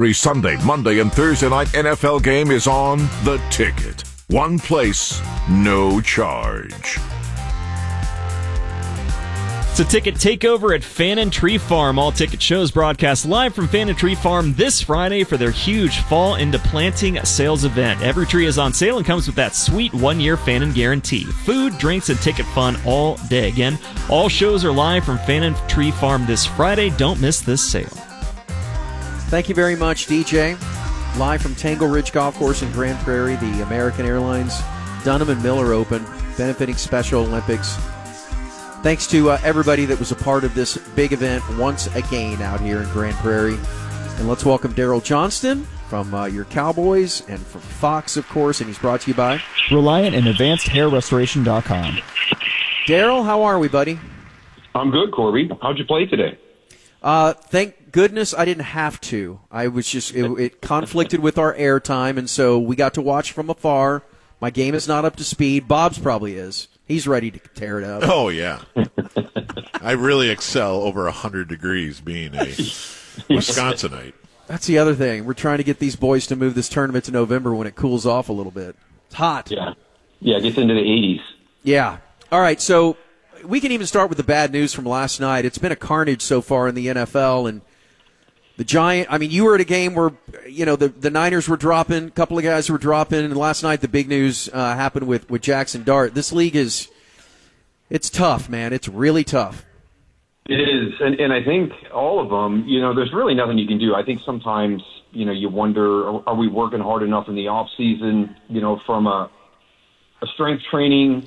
Every Sunday, Monday, and Thursday night NFL game is on The Ticket. One place, no charge. It's a Ticket takeover at Fannin Tree Farm. All Ticket shows broadcast live from Fannin Tree Farm this Friday for their huge fall into planting sales event. Every tree is on sale and comes with that sweet one-year Fannin guarantee. Food, drinks, and ticket fun all day. Again, all shows are live from Fannin Tree Farm this Friday. Don't miss this sale. Thank you very much, DJ. Live from Tangle Ridge Golf Course in Grand Prairie, the American Airlines Dunham and Miller Open, benefiting Special Olympics. Thanks to everybody that was a part of this big event once again out here in Grand Prairie. And let's welcome Daryl Johnston from your Cowboys and from Fox, of course, and he's brought to you by Reliant and AdvancedHairRestoration.com. Daryl, how are we, buddy? I'm good, Corby. How'd you play today? Thank goodness I didn't have to. I was just it conflicted with our airtime, and so we got to watch from afar. My game is not up to speed. Bob's probably is. He's ready to tear it up. Oh, yeah. I really excel over 100 degrees being a Wisconsinite. That's the other thing. We're trying to get these boys to move this tournament to November when it cools off a little bit. It's hot. Yeah, it gets into the 80s. Yeah. All right, so we can even start with the bad news from last night. It's been a carnage so far in the NFL, and the Giant, I mean, you were at a game where, the Niners were dropping, a couple of guys were dropping, and last night the big news happened with Jackson Dart. This league it's tough, man. It's really tough. It is, and I think all of them, there's really nothing you can do. I think sometimes, you wonder, are we working hard enough in the off season, from a strength training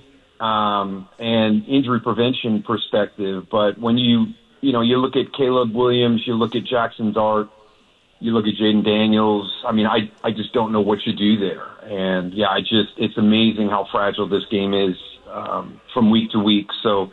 and injury prevention perspective. But when you look at Caleb Williams, you look at Jackson Dart, you look at Jaden Daniels. I mean, I just don't know what you do there. And yeah, it's amazing how fragile this game is from week to week. So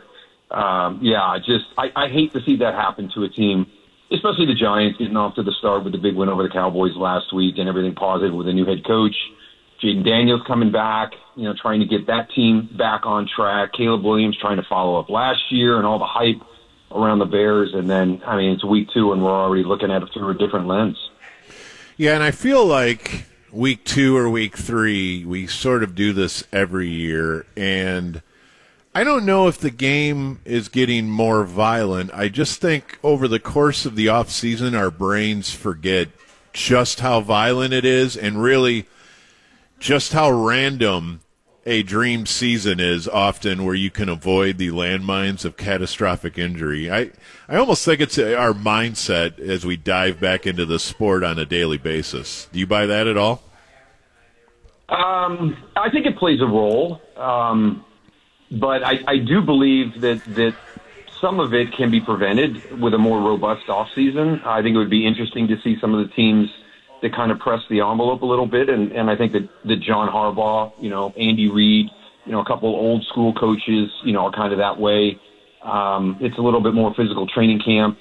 I hate to see that happen to a team, especially the Giants getting off to the start with the big win over the Cowboys last week and everything positive with a new head coach. Jaden Daniels coming back, trying to get that team back on track. Caleb Williams trying to follow up last year and all the hype around the Bears, and then, it's week 2, and we're already looking at it through a different lens. Yeah, and I feel like week 2 or week 3, we sort of do this every year, and I don't know if the game is getting more violent. I just think over the course of the offseason, our brains forget just how violent it is and really just how random a dream season is often, where you can avoid the landmines of catastrophic injury. I almost think it's our mindset as we dive back into the sport on a daily basis. Do you buy that at all? I think it plays a role, but I do believe that some of it can be prevented with a more robust offseason. I think it would be interesting to see some of the teams that kind of press the envelope a little bit. And I think that John Harbaugh, Andy Reid, a couple old school coaches, are kind of that way. It's a little bit more physical training camp.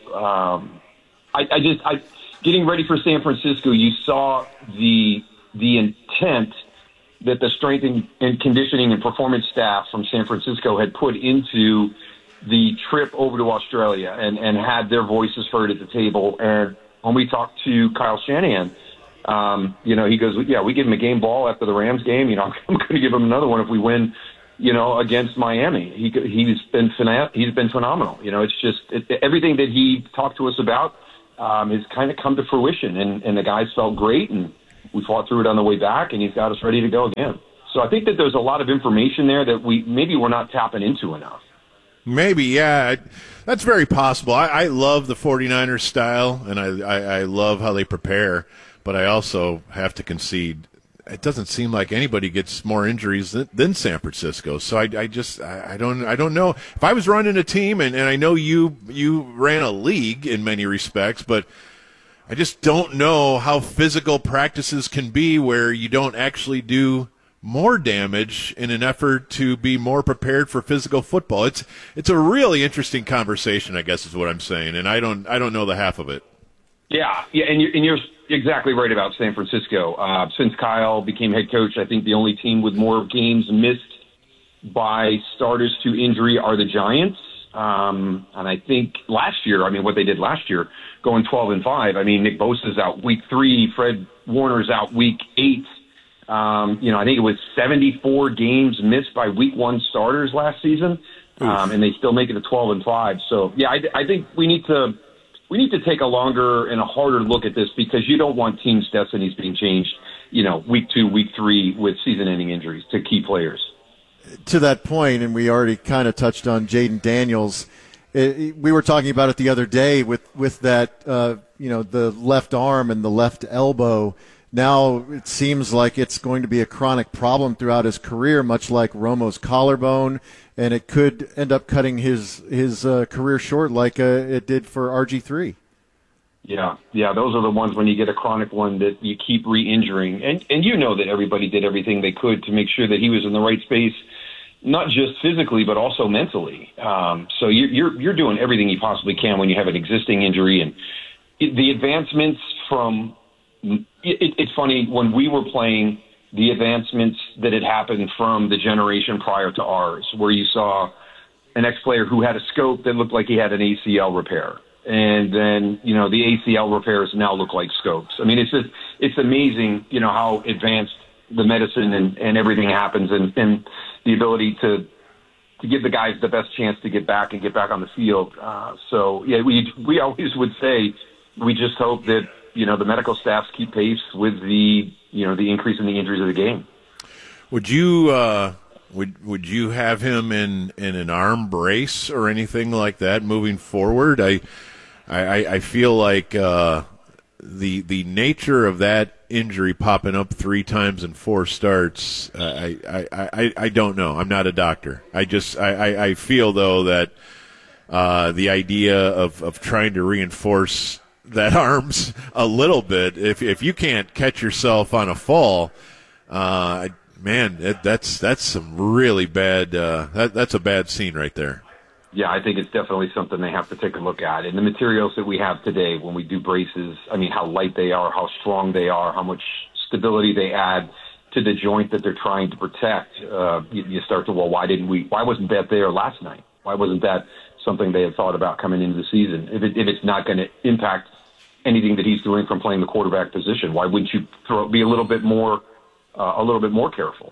Getting ready for San Francisco, you saw the intent that the strength and conditioning and performance staff from San Francisco had put into the trip over to Australia and had their voices heard at the table. And when we talked to Kyle Shanahan, he goes, yeah, we give him a game ball after the Rams game. I'm going to give him another one if we win, against Miami. He's been phenomenal. It's just everything that he talked to us about has kind of come to fruition, and the guys felt great, and we fought through it on the way back, and he's got us ready to go again. So I think that there's a lot of information there that we're not tapping into enough. Maybe, yeah. That's very possible. I love the 49ers style, and I love how they prepare, but I also have to concede it doesn't seem like anybody gets more injuries than San Francisco. So I don't know. If I was running a team, and I know you ran a league in many respects, but I just don't know how physical practices can be where you don't actually do more damage in an effort to be more prepared for physical football. It's a really interesting conversation, I guess is what I'm saying, and I don't know the half of it. Yeah, and you're exactly right about San Francisco. Since Kyle became head coach, I think the only team with more games missed by starters to injury are the Giants. And I think last year, what they did last year, going 12-5. Nick Bosa's out week 3. Fred Warner's out week 8. I think it was 74 games missed by week 1 starters last season, and they still make it to 12-5. So yeah, I think we need to take a longer and a harder look at this, because you don't want teams' destinies being changed, week 2, week 3 with season-ending injuries to key players. To that point, and we already kind of touched on Jaden Daniels. We were talking about it the other day with that, the left arm and the left elbow. Now it seems like it's going to be a chronic problem throughout his career, much like Romo's collarbone, and it could end up cutting his career short like it did for RG3. Yeah, those are the ones when you get a chronic one that you keep re-injuring. And that everybody did everything they could to make sure that he was in the right space, not just physically, but also mentally. So you're doing everything you possibly can when you have an existing injury. And the advancements from it's funny, when we were playing, the advancements that had happened from the generation prior to ours, where you saw an ex-player who had a scope that looked like he had an ACL repair. And then, the ACL repairs now look like scopes. It's amazing, how advanced the medicine and everything happens, and the ability to give the guys the best chance to get back on the field. We always would say, we just hope that, the medical staffs keep pace with the increase in the injuries of the game. Would you, would you have him in an arm brace or anything like that moving forward? I feel like the nature of that injury popping up 3 times in 4 starts, I don't know. I'm not a doctor. I feel though that the idea of trying to reinforce that arms a little bit, if you can't catch yourself on a fall, man, that's some really bad. That's a bad scene right there. Yeah, I think it's definitely something they have to take a look at. And the materials that we have today when we do braces, how light they are, how strong they are, how much stability they add to the joint that they're trying to protect. You start to, why wasn't that there last night? Why wasn't that something they had thought about coming into the season? If it's not going to impact anything that he's doing from playing the quarterback position, why wouldn't you be a little bit more careful?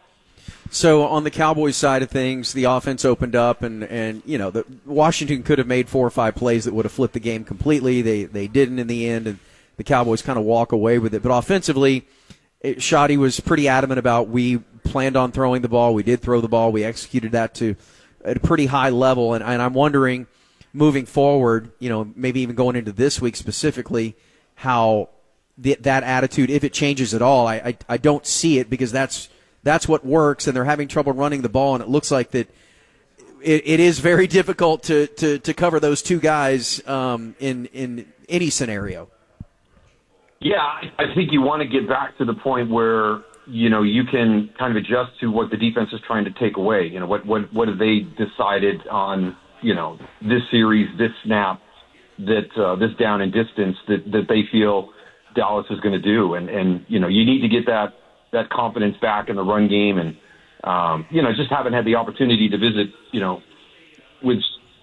So on the Cowboys side of things, the offense opened up, and the Washington could have made 4 or 5 plays that would have flipped the game completely. They didn't in the end, and the Cowboys kind of walk away with it. But offensively, Shotty was pretty adamant about, we planned on throwing the ball. We did throw the ball. We executed that at a pretty high level, and I'm wondering, moving forward, maybe even going into this week specifically, how that attitude, if it changes at all. I don't see it, because that's what works, and they're having trouble running the ball, and it looks like that it is very difficult to cover those 2 guys in any scenario. Yeah, I think you want to get back to the point where you can kind of adjust to what the defense is trying to take away. What have they decided on this series, this snap, that this down and distance that they feel Dallas is going to do, and you need to get that confidence back in the run game, and just haven't had the opportunity to visit with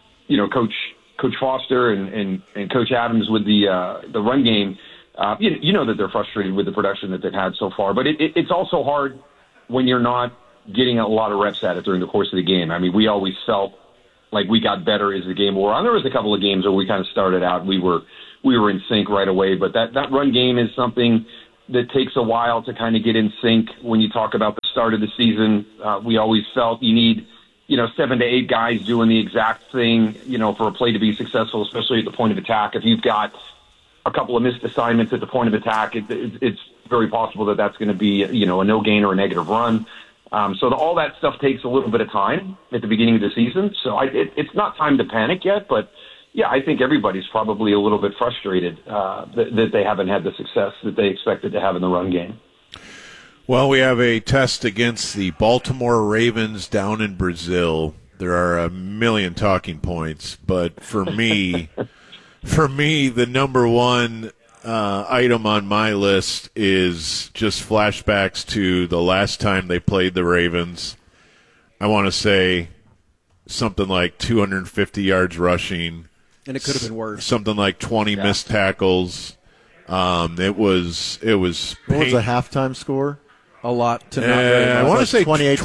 Coach Foster and Coach Adams with the run game. That they're frustrated with the production that they've had so far, but it's also hard when you're not getting a lot of reps at it during the course of the game. We always felt like we got better as the game wore on. There was a couple of games where we kind of started out, we were in sync right away, but that run game is something that takes a while to kind of get in sync. When you talk about the start of the season, we always felt you need, 7 to 8 guys doing the exact thing, for a play to be successful, especially at the point of attack. If you've got a couple of missed assignments at the point of attack, it's very possible that that's going to be, a no gain or a negative run. So all that stuff takes a little bit of time at the beginning of the season. So it's not time to panic yet, but yeah, I think everybody's probably a little bit frustrated that they haven't had the success that they expected to have in the run game. Well, we have a test against the Baltimore Ravens down in Brazil. There are a million talking points, but for me, the number one item on my list is just flashbacks to the last time they played the Ravens. I want to say something like 250 yards rushing. And it could have been worse. Something like 20 missed tackles. It was. What was the halftime score? A lot to not. I want to say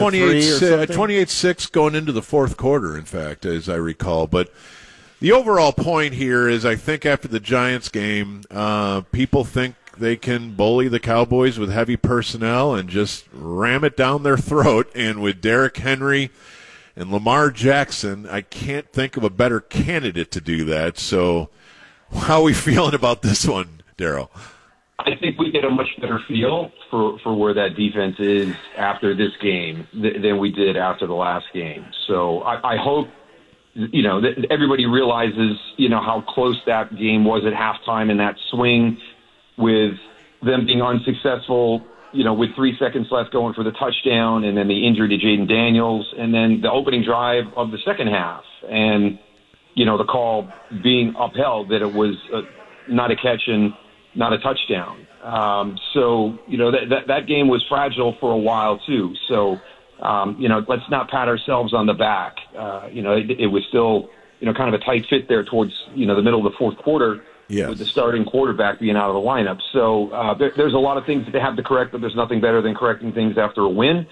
28-6 going into the fourth quarter, in fact, as I recall. But the overall point here is I think after the Giants game, people think they can bully the Cowboys with heavy personnel and just ram it down their throat. And with Derrick Henry and Lamar Jackson, I can't think of a better candidate to do that. So how are we feeling about this one, Daryl? I think we get a much better feel for where that defense is after this game than we did after the last game. So I hope, that everybody realizes, how close that game was at halftime and that swing with them being unsuccessful, with 3 seconds left going for the touchdown and then the injury to Jaden Daniels and then the opening drive of the second half. And, the call being upheld that it was not a catch and not a touchdown. So, that game was fragile for a while, too. So, let's not pat ourselves on the back. It was still, kind of a tight fit there towards, the middle of the fourth quarter with the starting quarterback being out of the lineup. So there's a lot of things that they have to correct, but there's nothing better than correcting things after a win.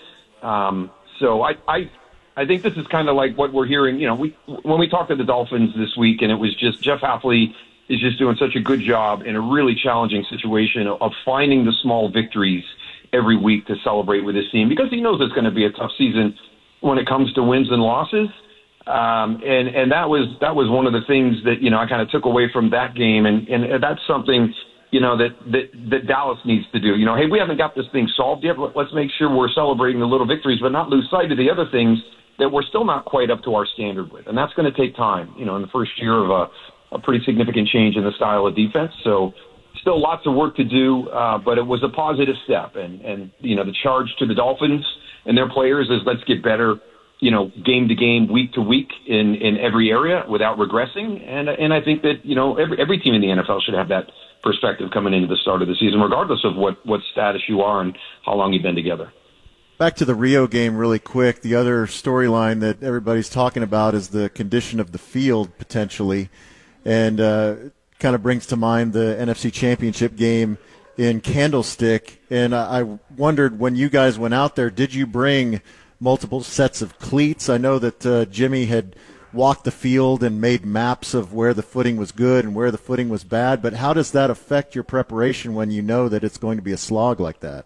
So I think this is kind of like what we're hearing. When we talked to the Dolphins this week, and it was just Jeff Hafley is just doing such a good job in a really challenging situation of finding the small victories every week to celebrate with his team because he knows it's going to be a tough season when it comes to wins and losses. And that was one of the things that, I kind of took away from that game. And that's something, that Dallas needs to do. Hey, we haven't got this thing solved yet, but let's make sure we're celebrating the little victories, but not lose sight of the other things that we're still not quite up to our standard with. And that's going to take time, in the first year of a pretty significant change in the style of defense. So still lots of work to do, but it was a positive step. And the charge to the Dolphins and their players is let's get better, game to game, week to week in every area without regressing. And I think that, every team in the NFL should have that perspective coming into the start of the season, regardless of what status you are and how long you've been together. Back to the Rio game really quick. The other storyline that everybody's talking about is the condition of the field potentially. And kind of brings to mind the NFC Championship game in Candlestick. And I wondered, when you guys went out there, did you bring multiple sets of cleats? I know that Jimmy had walked the field and made maps of where the footing was good and where the footing was bad, but how does that affect your preparation when you know that it's going to be a slog like that?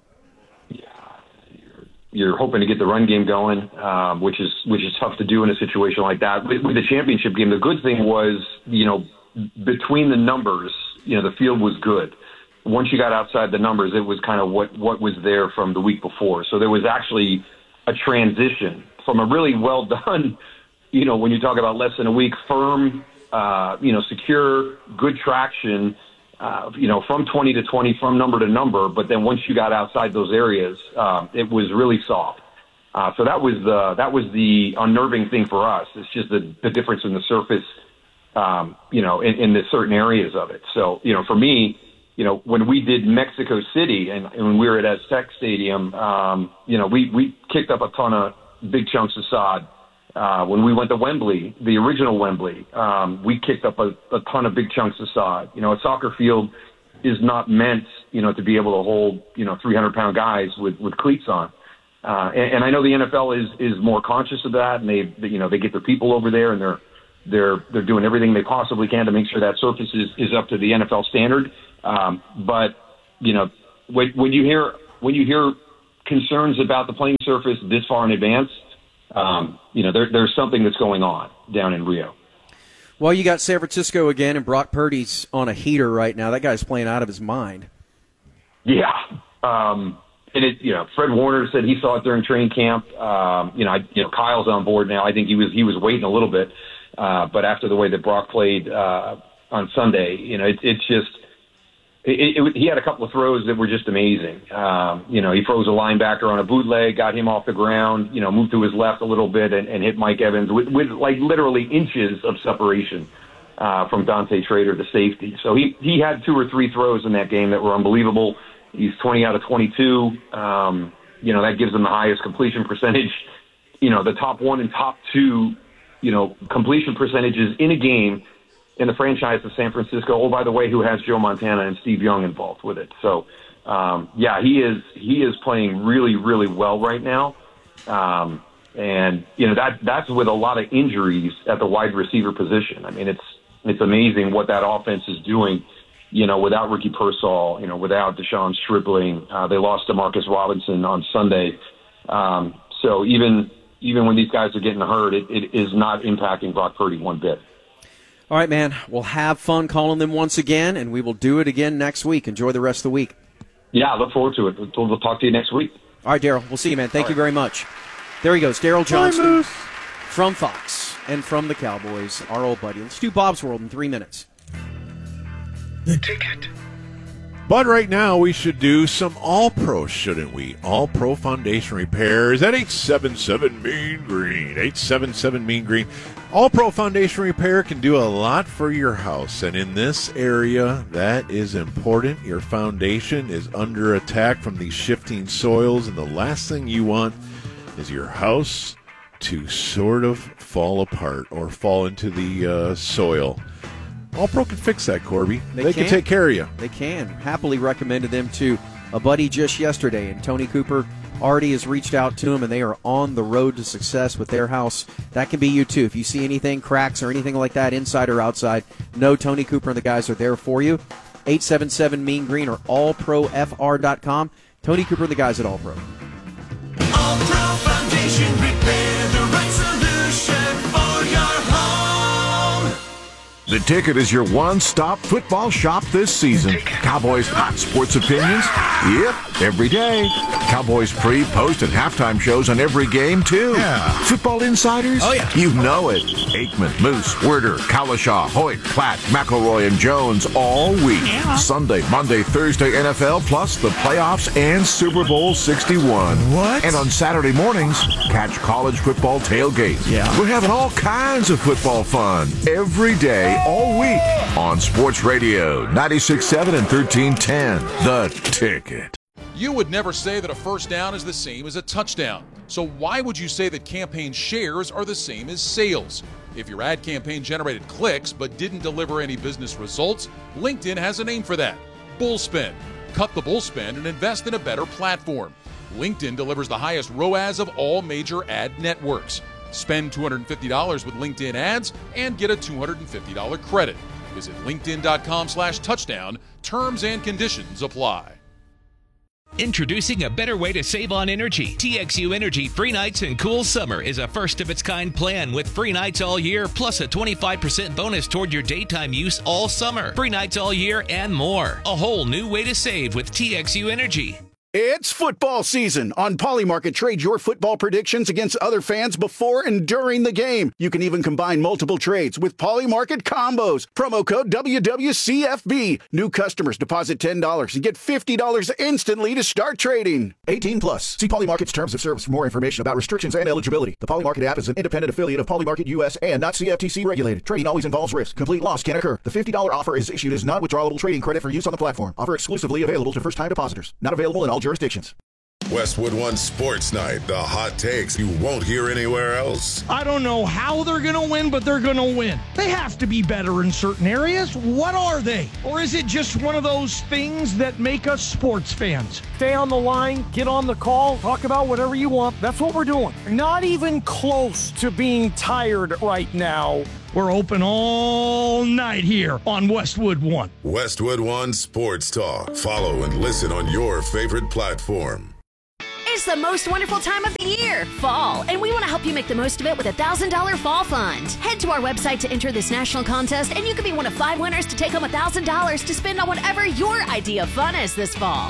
You're hoping to get the run game going, which is tough to do in a situation like that. With the championship game, the good thing was, between the numbers, the field was good. Once you got outside the numbers, it was kind of what was there from the week before. So there was actually a transition from a really well done, when you talk about less than a week, firm, secure, good traction, from 20 to 20, from number to number. But then once you got outside those areas, it was really soft. So that was the unnerving thing for us. It's just the difference in the surface, in the certain areas of it. So, for me, when we did Mexico City and when we were at Aztec Stadium, we kicked up a ton of big chunks of sod. When we went to Wembley, the original Wembley, we kicked up a ton of big chunks of sod. A soccer field is not meant, to be able to hold, 300-pound guys with cleats on. And I know the NFL is more conscious of that, and they get their people over there, and they're doing everything they possibly can to make sure that surface is up to the NFL standard. But when you hear concerns about the playing surface this far in advance, there's something that's going on down in Rio. Well, you got San Francisco again, and Brock Purdy's on a heater right now. That guy's playing out of his mind. Yeah. And Fred Warner said he saw it during training camp. Kyle's on board now. I think he was waiting a little bit. But after the way that Brock played on Sunday, he had a couple of throws that were just amazing. He froze a linebacker on a bootleg, got him off the ground, moved to his left a little bit and hit Mike Evans with like literally inches of separation from Dante Trader, the safety. So he had 2 or 3 throws in that game that were unbelievable. He's 20 out of 22. That gives him the highest completion percentage. The top 1 and top 2 completion percentages in a game in the franchise of San Francisco. Oh, by the way, who has Joe Montana and Steve Young involved with it. So, he is playing really, really well right now. And that's with a lot of injuries at the wide receiver position. I mean, it's amazing what that offense is doing, without Ricky Pearsall, without Deshaun Stripling. They lost DeMarcus Robinson on Sunday. So even when these guys are getting hurt, it is not impacting Brock Purdy one bit. All right, man. We'll have fun calling them once again, and we will do it again next week. Enjoy the rest of the week. Yeah, I look forward to it. We'll talk to you next week. All right, Daryl. We'll see you, man. Thank you very much. There he goes, Daryl Johnston from Fox and from the Cowboys, our old buddy. Let's do Bob's World in 3 minutes. The Ticket. But right now, we should do some All-Pro, shouldn't we? All-Pro Foundation Repairs at 877 Mean Green. 877 Mean Green. All-Pro Foundation Repair can do a lot for your house. And in this area, that is important. Your foundation is under attack from these shifting soils. And the last thing you want is your house to sort of fall apart or fall into the soil. All-Pro can fix that, Corby. They can take care of you. They can. Happily recommended them to a buddy just yesterday, and Tony Cooper already has reached out to him, and they are on the road to success with their house. That can be you, too. If you see anything, cracks or anything like that, inside or outside, know Tony Cooper and the guys are there for you. 877 Mean Green or allprofr.com. Tony Cooper and the guys at All-Pro. All-Pro Foundation Repair, the right solution for your home. The Ticket is your one-stop football shop this season. Cowboys' hot sports opinions? Yep, every day. Cowboys pre, post, and halftime shows on every game, too. Yeah. Football insiders? Oh, yeah. You know it. Aikman, Moose, Werder, Kalashaw, Hoyt, Platt, McElroy, and Jones all week. Yeah. Sunday, Monday, Thursday, NFL, plus the playoffs and Super Bowl 61. What? And on Saturday mornings, catch college football tailgates. Yeah. We're having all kinds of football fun every day, all week on Sports Radio 96.7 and 1310. The Ticket. You would never say that a first down is the same as a touchdown. So why would you say that campaign shares are the same as sales? If your ad campaign generated clicks but didn't deliver any business results, LinkedIn has a name for that. Bullspend. Cut the bullspend and invest in a better platform. LinkedIn delivers the highest ROAS of all major ad networks. Spend $250 with LinkedIn ads and get a $250 credit. Visit linkedin.com/touchdown. Terms and conditions apply. Introducing a better way to save on energy. TXU Energy Free Nights and Cool Summer is a first-of-its-kind plan with free nights all year, plus a 25% bonus toward your daytime use all summer. Free nights all year and more. A whole new way to save with TXU Energy. It's football season. On Polymarket, trade your football predictions against other fans before and during the game. You can even combine multiple trades with Polymarket combos. Promo code WWCFB. New customers deposit $10 and get $50 instantly to start trading. 18 plus. See Polymarket's terms of service for more information about restrictions and eligibility. The Polymarket app is an independent affiliate of Polymarket US and not CFTC regulated. Trading always involves risk. Complete loss can occur. The $50 offer is issued as non-withdrawable trading credit for use on the platform. Offer exclusively available to first-time depositors. Not available in all jurisdictions. Westwood One Sports Night, the hot takes you won't hear anywhere else. I don't know how they're going to win, but they're going to win. They have to be better in certain areas. What are they? Or is it just one of those things that make us sports fans? Stay on the line, get on the call, talk about whatever you want. That's what we're doing. Not even close to being tired right now. We're open all night here on Westwood One. Westwood One Sports Talk. Follow and listen on your favorite platform. It's the most wonderful time of the year, fall, and we want to help you make the most of it with a $1,000 fall fund. Head to our website to enter this national contest, and you could be one of 5 winners to take home $1,000 to spend on whatever your idea of fun is this fall.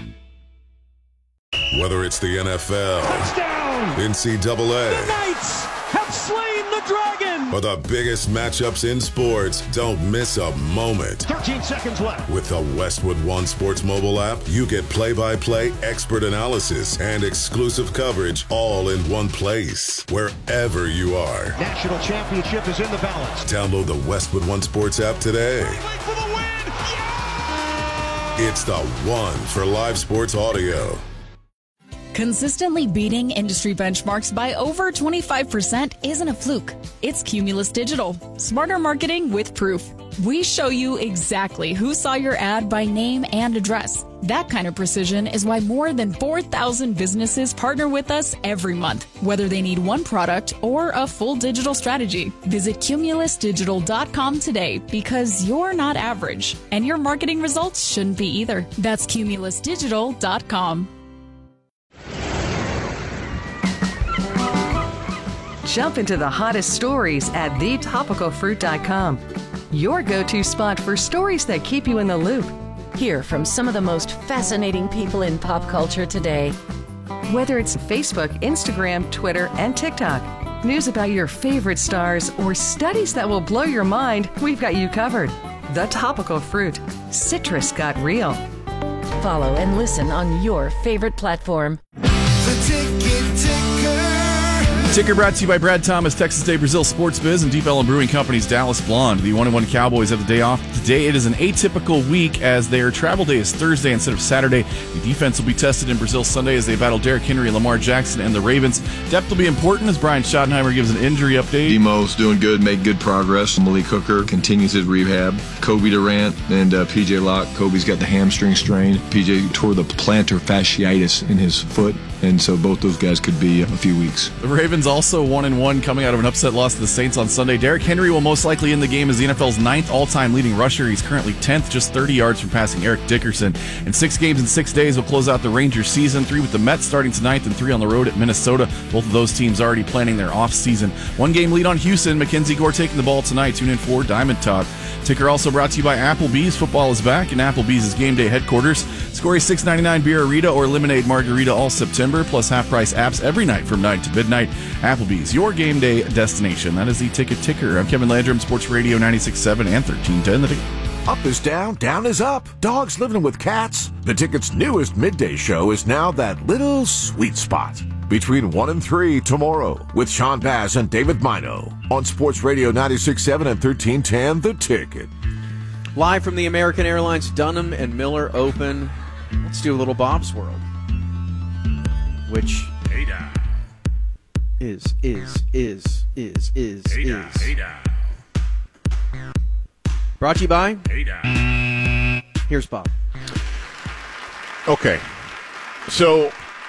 Whether it's the NFL, touchdown, NCAA, the Knights have slain the dragon, or the biggest matchups in sports, don't miss a moment. 13 seconds left. With the Westwood One Sports mobile app, you get play-by-play expert analysis and exclusive coverage all in one place, wherever you are. National championship is in the balance. Download the Westwood One Sports app today. For the win. Yeah! It's the one for live sports audio. Consistently beating industry benchmarks by over 25% isn't a fluke. It's Cumulus Digital. Smarter marketing with proof. We show you exactly who saw your ad by name and address. That kind of precision is why more than 4,000 businesses partner with us every month, whether they need one product or a full digital strategy. Visit cumulusdigital.com today because you're not average, and your marketing results shouldn't be either. That's cumulusdigital.com. Jump into the hottest stories at thetopicalfruit.com. Your go-to spot for stories that keep you in the loop. Hear from some of the most fascinating people in pop culture today. Whether it's Facebook, Instagram, Twitter, and TikTok, news about your favorite stars, or studies that will blow your mind, we've got you covered. The Topical Fruit. Citrus got real. Follow and listen on your favorite platform. The Ticket Ticker. Ticker brought to you by Brad Thomas, Texas Day Brazil Sports Biz, and Deep Ellum Brewing Company's Dallas Blonde. The 1-1 Cowboys have the day off. Today it is an atypical week as their travel day is Thursday instead of Saturday. The defense will be tested in Brazil Sunday as they battle Derrick Henry, Lamar Jackson, and the Ravens. Depth will be important as Brian Schottenheimer gives an injury update. Demo's doing good, making good progress. Malik Hooker continues his rehab. Kobe Durant and P.J. Locke. Kobe's got the hamstring strain. P.J. tore the plantar fasciitis in his foot, and so both those guys could be a few weeks. The Ravens also 1-1 coming out of an upset loss to the Saints on Sunday. Derrick Henry will most likely end the game as the NFL's 9th all-time leading rusher. He's currently 10th, just 30 yards from passing Eric Dickerson. And 6 games in 6 days will close out the Rangers season. 3 with the Mets starting tonight and 3 on the road at Minnesota. Both of those teams already planning their off-season. 1-game lead on Houston. Mackenzie Gore taking the ball tonight. Tune in for Diamond Talk. Ticker also brought to you by Applebee's. Football is back, and Applebee's is game day headquarters. Score a $6.99 Beer-A-Rita or Lemonade Margarita all September, plus half-price apps every night from 9 to midnight. Applebee's, your game day destination. That is the Ticket Ticker. I'm Kevin Landrum, Sports Radio 96.7 and 1310. The Ticket. Up is down, down is up. Dogs living with cats. The Ticket's newest midday show is now that little sweet spot. Between 1 and 3 tomorrow with Sean Bass and David Mino on Sports Radio 96.7 and 1310, The Ticket. Live from the American Airlines Dunham and Miller Open, let's do a little Bob's World. Which is. Brought to you by? Here's Bob. Okay. So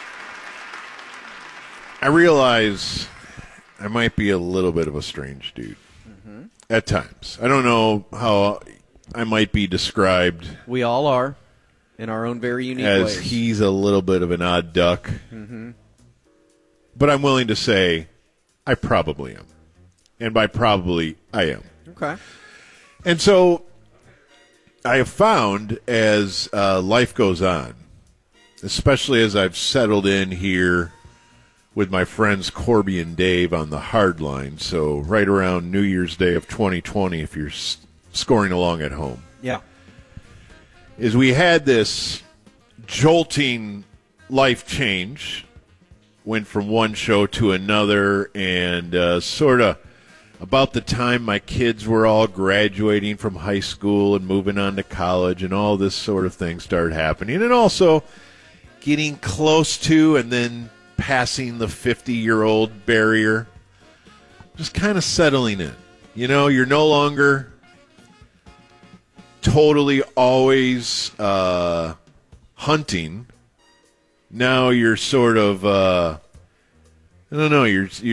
I realize I might be a little bit of a strange dude at times. I don't know how I might be described. We all are, in our own very unique as ways. He's a little bit of an odd duck. But I'm willing to say I probably am. And by probably, I am. Okay. And so I have found as life goes on, especially as I've settled in here with my friends Corby and Dave on the hard line, so right around New Year's Day of 2020 if you're scoring along at home. Yeah. Is we had this jolting life change, went from one show to another, and sort of about the time my kids were all graduating from high school and moving on to college and all this sort of thing started happening, and also getting close to and then passing the 50-year-old barrier, just kind of settling in. You know, you're no longer totally always hunting. Now you're sort of I don't know,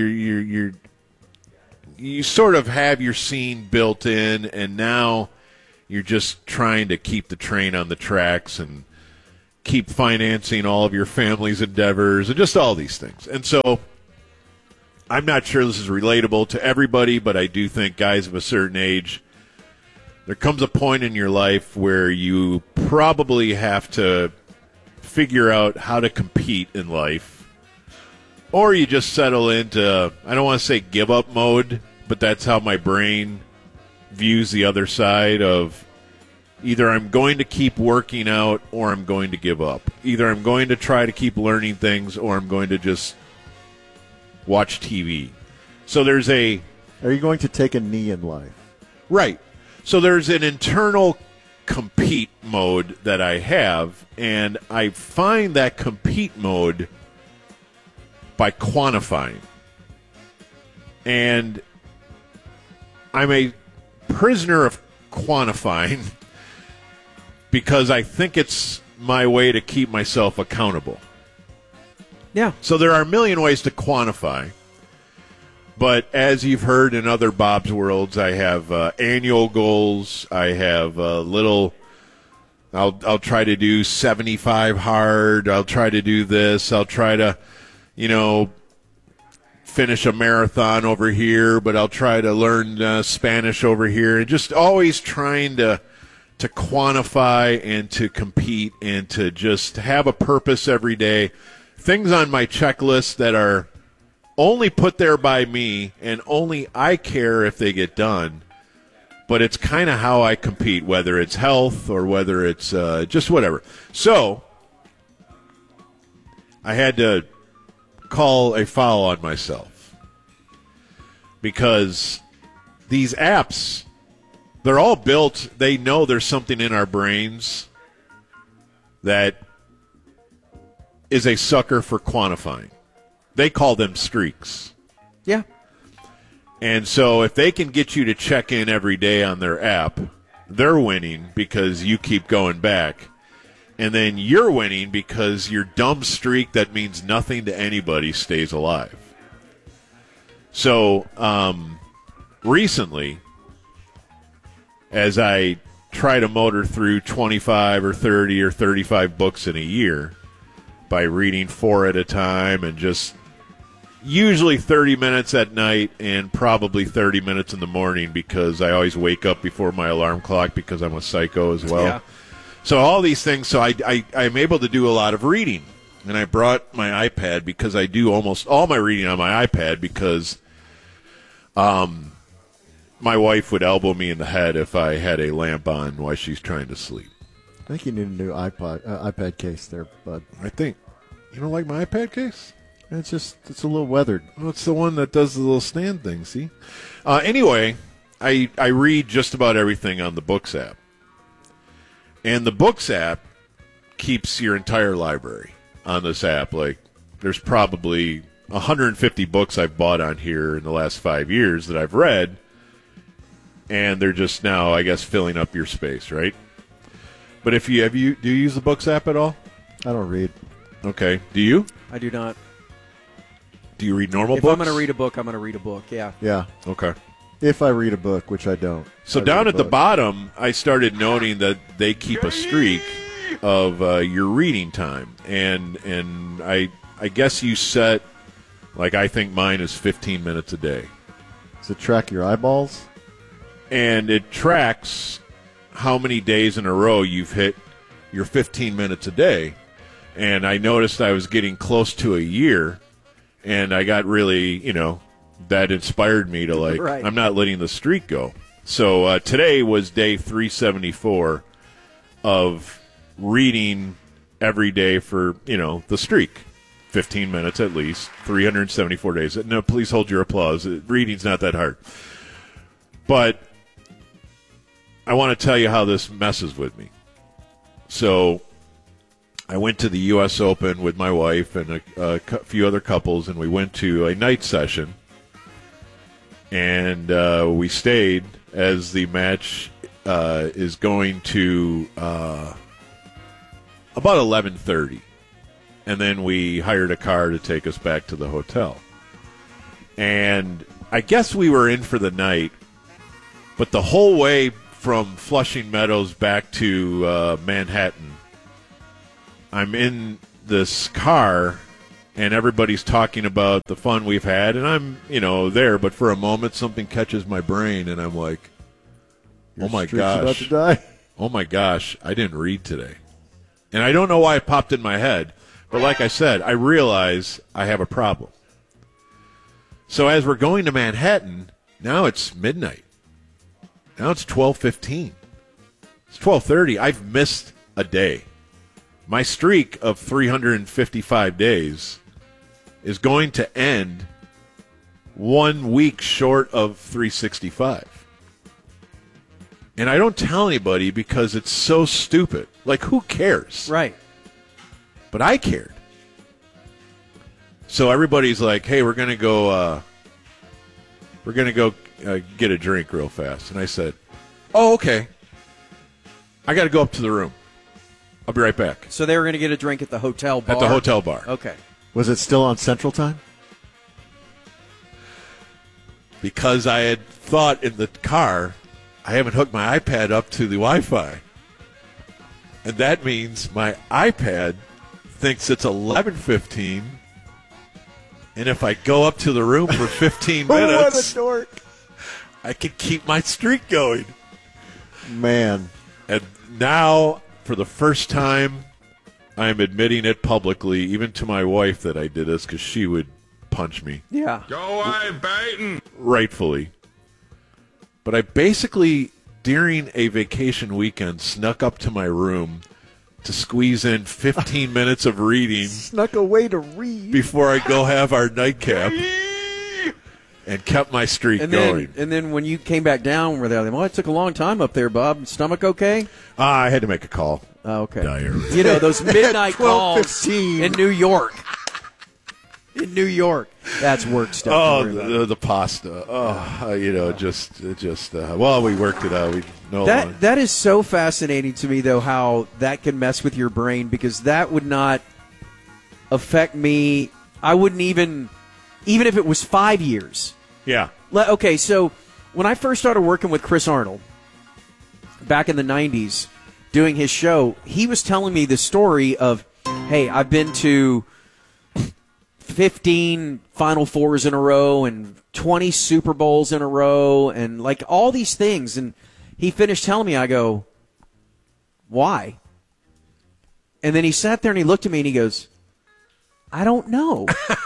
you sort of have your scene built in, and now you're just trying to keep the train on the tracks and keep financing all of your family's endeavors and just all these things. And so I'm not sure this is relatable to everybody, but I do think guys of a certain age, there comes a point in your life where you probably have to figure out how to compete in life, or you just settle into, I don't want to say give up mode, but that's how my brain views the other side of either I'm going to keep working out or I'm going to give up. Either I'm going to try to keep learning things or I'm going to just watch TV. So there's a... Are you going to take a knee in life? Right. So there's an internal compete mode that I have, and I find that compete mode by quantifying. And I'm a prisoner of quantifying because I think it's my way to keep myself accountable. Yeah. So there are a million ways to quantify. But as you've heard in other Bob's Worlds, I have annual goals. I have little... I'll try to do 75 hard. I'll try to do this. I'll try to, finish a marathon over here, but I'll try to learn Spanish over here. And just always trying to quantify and to compete and to just have a purpose every day. Things on my checklist that are only put there by me and only I care if they get done. But it's kind of how I compete, whether it's health or whether it's just whatever. So I had to call a foul on myself because these apps, they're all built, they know there's something in our brains that is a sucker for quantifying. They call them streaks. Yeah. And so if they can get you to check in every day on their app, they're winning because you keep going back. And then you're winning because your dumb streak that means nothing to anybody stays alive. So recently, as I try to motor through 25 or 30 or 35 books in a year by reading 4 at a time and just usually 30 minutes at night and probably 30 minutes in the morning because I always wake up before my alarm clock because I'm a psycho as well. Yeah. So all these things, so I'm able to do a lot of reading. And I brought my iPad because I do almost all my reading on my iPad because my wife would elbow me in the head if I had a lamp on while she's trying to sleep. I think you need a new iPad case there, bud. I think. You don't like my iPad case? It's a little weathered. Well, it's the one that does the little stand thing, see? Anyway, I read just about everything on the Books app. And the Books app keeps your entire library on this app. Like, there's probably 150 books I've bought on here in the last 5 years that I've read. And they're just now, I guess, filling up your space, right? But do you use the Books app at all? I don't read. Okay. Do you? I do not. Do you read normal if books? I'm going to read a book, I'm going to read a book, yeah. Yeah. Okay. If I read a book, which I don't. So down at the bottom, I started noting that they keep a streak of your reading time. And I guess you set, like I think mine is 15 minutes a day. Does it track your eyeballs? And it tracks how many days in a row you've hit your 15 minutes a day. And I noticed I was getting close to a year. And I got really, that inspired me to right. I'm not letting the streak go. So today was day 374 of reading every day for, the streak. 15 minutes at least, 374 days. No, please hold your applause. Reading's not that hard. But I want to tell you how this messes with me. So I went to the U.S. Open with my wife and a few other couples, and we went to a night session. And we stayed as the match is going to about 11:30. And then we hired a car to take us back to the hotel. And I guess we were in for the night, but the whole way from Flushing Meadows back to Manhattan, I'm in this car, and everybody's talking about the fun we've had, and I'm, there, but for a moment something catches my brain, and I'm like, oh my gosh. About to die. Oh my gosh, I didn't read today. And I don't know why it popped in my head, but like I said, I realize I have a problem. So as we're going to Manhattan, now it's midnight. Now it's 12:15. It's 12:30. I've missed a day. My streak of 355 days is going to end 1 week short of 365. And I don't tell anybody because it's so stupid. Like, who cares? Right. But I cared. So everybody's like, "Hey, we're gonna go get a drink real fast." And I said, "Oh, okay. I got to go up to the room. I'll be right back." So they were going to get a drink at the hotel bar? At the hotel bar. Okay. Was it still on Central Time? Because I had thought in the car, I haven't hooked my iPad up to the Wi-Fi. And that means my iPad thinks it's 11:15. And if I go up to the room for 15 minutes, what a dork. I can keep my streak going. Man. And now, for the first time, I'm admitting it publicly, even to my wife, that I did this because she would punch me. Yeah. Go away, Baton! Rightfully. But I basically, during a vacation weekend, snuck up to my room to squeeze in 15 minutes of reading. Snuck away to read. Before I go have our nightcap. And kept my streak going. And then when you came back down, were they? Well, it took a long time up there, Bob. Stomach okay? I had to make a call. Oh, okay. Diarrhea. You know, those midnight calls 12:15. in New York. In New York. That's work stuff. Oh, the pasta. Oh, well, we worked it out. That is so fascinating to me, though, how that can mess with your brain, because that would not affect me. I wouldn't even if it was 5 years. Yeah. Okay, so when I first started working with Chris Arnold back in the 90s, doing his show, he was telling me the story of, hey, I've been to 15 Final Fours in a row and 20 Super Bowls in a row and like all these things. And he finished telling me, I go, why? And then he sat there and he looked at me and he goes, I don't know.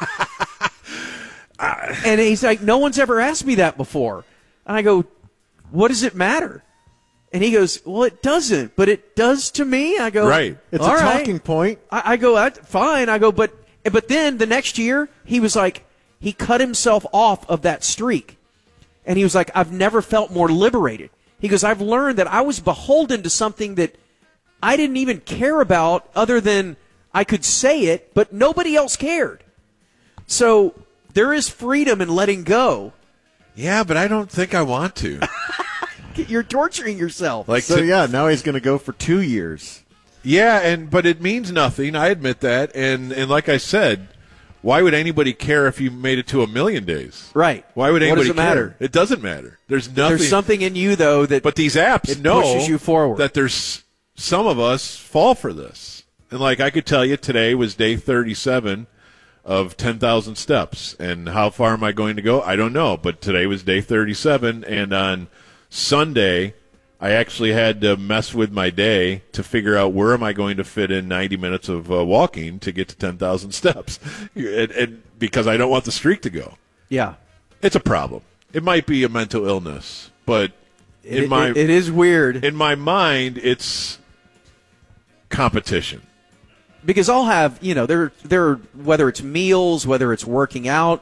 And he's like, no one's ever asked me that before. And I go, what does it matter? And he goes, well, it doesn't, but it does to me. I go, right. It's a talking point. I go, fine. I go, but then the next year, he was like, he cut himself off of that streak. And he was like, I've never felt more liberated. He goes, I've learned that I was beholden to something that I didn't even care about other than I could say it, but nobody else cared. So there is freedom in letting go. Yeah, but I don't think I want to. You're torturing yourself. Now he's going to go for 2 years. Yeah, but it means nothing. I admit that. And like I said, why would anybody care if you made it to 1,000,000 days? Right. Why would anybody care? Matter? It doesn't matter. There's nothing. There's something in you, though, that but these apps pushes you forward. That there's some of us fall for this. And like I could tell you, today was day 37 of 10,000 steps. And how far am I going to go? I don't know. But today was day 37, and on Sunday, I actually had to mess with my day to figure out where am I going to fit in 90 minutes of walking to get to 10,000 steps, and because I don't want the streak to go. Yeah. It's a problem. It might be a mental illness, but it is weird. In my mind, it's competition. Because I'll have, there whether it's meals, whether it's working out,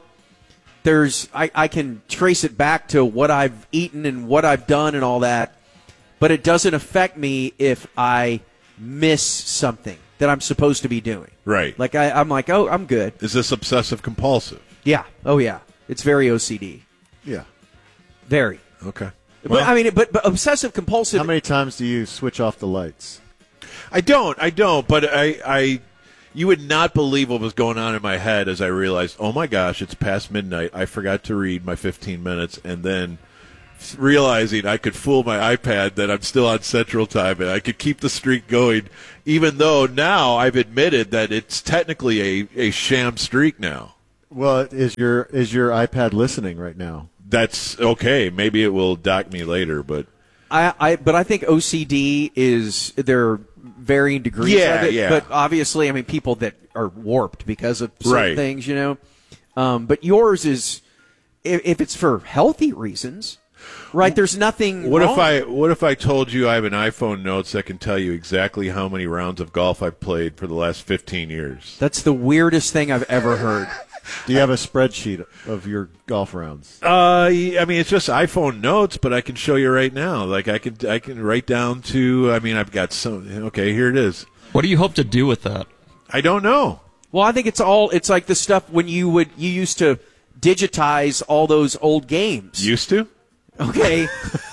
I can trace it back to what I've eaten and what I've done and all that, but it doesn't affect me if I miss something that I'm supposed to be doing. Right. Like I'm like, oh, I'm good. Is this obsessive compulsive? Yeah. Oh, yeah. It's very OCD. Yeah. Very. Okay. Well, but obsessive compulsive. How many times do you switch off the lights? I don't. But you would not believe what was going on in my head as I realized, oh my gosh, it's past midnight. I forgot to read my 15 minutes, and then realizing I could fool my iPad that I'm still on Central Time and I could keep the streak going, even though now I've admitted that it's technically a sham streak now. Well, is your iPad listening right now? That's okay. Maybe it will dock me later, but I think OCD is there are varying degrees of it. Yeah. But obviously, people that are warped because of certain things, But yours is, if it's for healthy reasons, right? There's nothing wrong. What if I told you I have an iPhone Notes that can tell you exactly how many rounds of golf I've played for the last 15 years? That's the weirdest thing I've ever heard. Do you have a spreadsheet of your golf rounds? It's just iPhone Notes, but I can show you right now. Like I can write down to. I've got some. Okay, here it is. What do you hope to do with that? I don't know. Well, I think it's like the stuff when you used to digitize all those old games. Used to? Okay.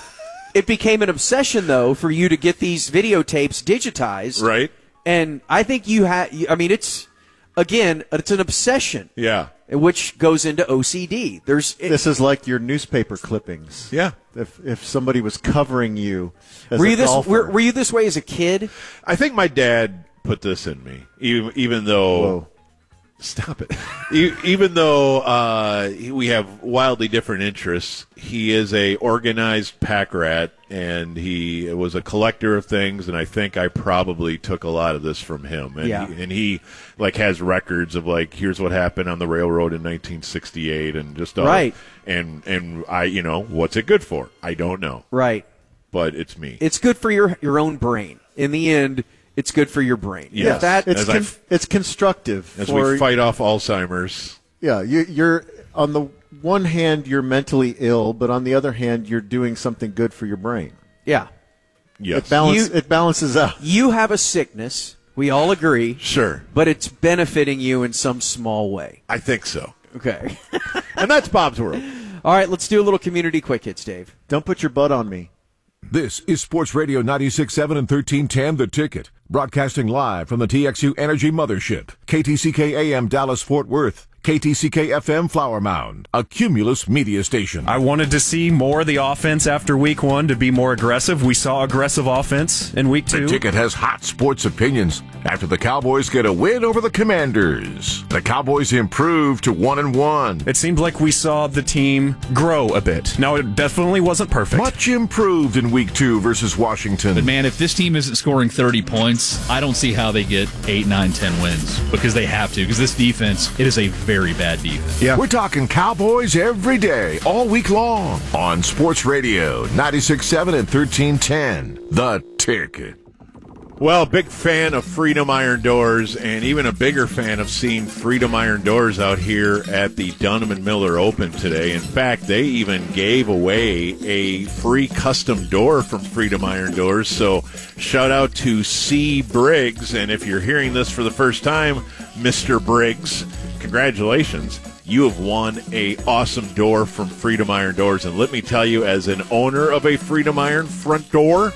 It became an obsession, though, for you to get these videotapes digitized. Right. And I think it's an obsession. Yeah. Which goes into OCD. This is like your newspaper clippings. Yeah. If somebody was covering you as were a you this golfer. were you this way as a kid? I think my dad put this in me, even though. Whoa. Stop it. Even though we have wildly different interests, he is a organized pack rat, and he was a collector of things, and I think I probably took a lot of this from him. And he has records of here's what happened on the railroad in 1968 and just all right. And I what's it good for? I don't know. Right. But it's me. It's good for your own brain. In the end, it's good for your brain. Yes. It's constructive. As we fight off Alzheimer's. Yeah, you're on the one hand, you're mentally ill, but on the other hand, you're doing something good for your brain. Yeah. Yes. It balances out. You have a sickness. We all agree. Sure. But it's benefiting you in some small way. I think so. Okay. And that's Bob's World. All right, let's do a little community quick hits, Dave. Don't put your butt on me. This is Sports Radio 96.7 and 1310 The Ticket, broadcasting live from the TXU Energy Mothership, KTCK AM Dallas Fort Worth, KTCK FM Flower Mound, a Cumulus media station. I wanted to see more of the offense after week 1 to be more aggressive. We saw aggressive offense in week 2. The Ticket has hot sports opinions after the Cowboys get a win over the Commanders. The Cowboys improved to 1-1. It seemed like we saw the team grow a bit. Now, it definitely wasn't perfect. Much improved in week 2 versus Washington. But man, if this team isn't scoring 30 points, I don't see how they get 8, 9, 10 wins, because they have to, because this defense, it is a very bad defense. Yeah. We're talking Cowboys every day, all week long, on Sports Radio 96.7 and 1310, The Ticket. Well, big fan of Freedom Iron Doors, and even a bigger fan of seeing Freedom Iron Doors out here at the Dunham & Miller Open today. In fact, they even gave away a free custom door from Freedom Iron Doors, so shout out to C. Briggs, and if you're hearing this for the first time, Mr. Briggs, congratulations. You have won a awesome door from Freedom Iron Doors, and let me tell you, as an owner of a Freedom Iron front door,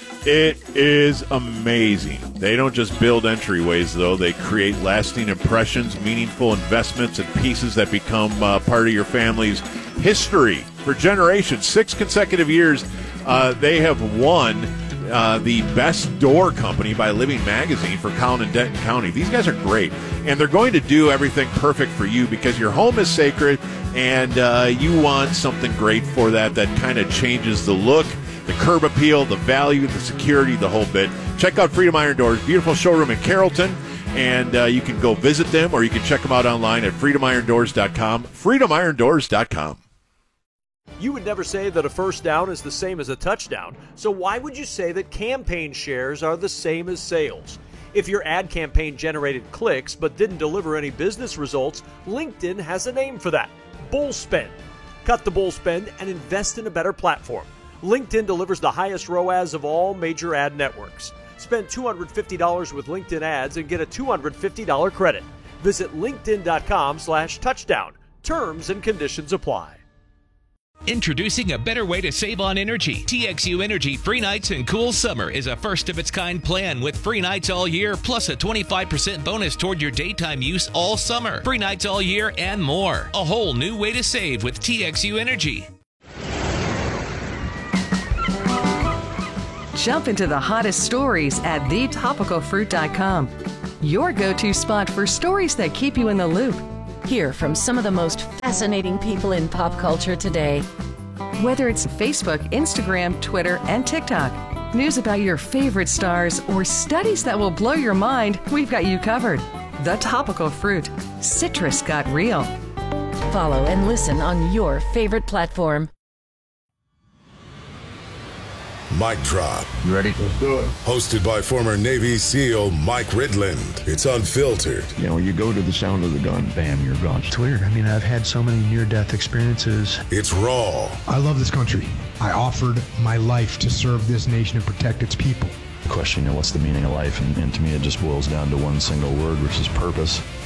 it is amazing. They don't just build entryways, though. They create lasting impressions, meaningful investments, and pieces that become part of your family's history for generations. 6 consecutive years, they have won the Best Door Company by Living Magazine for Collin and Denton County. These guys are great, and they're going to do everything perfect for you because your home is sacred, and you want something great for that kind of changes the look, the curb appeal, the value, the security, the whole bit. Check out Freedom Iron Doors, beautiful showroom in Carrollton, and you can go visit them, or you can check them out online at freedomirondoors.com, freedomirondoors.com. You would never say that a first down is the same as a touchdown, so why would you say that campaign shares are the same as sales? If your ad campaign generated clicks but didn't deliver any business results, LinkedIn has a name for that: bull spend. Cut the bull spend and invest in a better platform. LinkedIn delivers the highest ROAS of all major ad networks. Spend $250 with LinkedIn ads and get a $250 credit. Visit linkedin.com/touchdown. Terms and conditions apply. Introducing a better way to save on energy. TXU Energy Free Nights and Cool Summer is a first-of-its-kind plan with free nights all year, plus a 25% bonus toward your daytime use all summer. Free nights all year and more. A whole new way to save with TXU Energy. Jump into the hottest stories at thetopicalfruit.com. Your go-to spot for stories that keep you in the loop. Hear from some of the most fascinating people in pop culture today. Whether it's Facebook, Instagram, Twitter, and TikTok, news about your favorite stars, or studies that will blow your mind, we've got you covered. The Topical Fruit. Citrus got real. Follow and listen on your favorite platform. Mic Drop. You ready? Let's do it. Hosted by former Navy SEAL Mike Ridland. It's unfiltered. You know, you go to the sound of the gun, bam, you're gone. It's weird. I mean, I've had so many near-death experiences. It's raw. I love this country. I offered my life to serve this nation and protect its people. The question, what's the meaning of life? And to me, it just boils down to one single word, which is purpose.